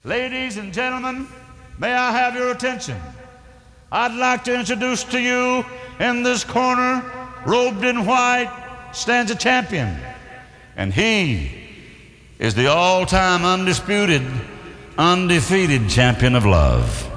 Ladies and gentlemen, may I have your attention? I'd like to introduce to you in this corner, robed in white, stands a champion. And he is the all-time undisputed, undefeated champion of love.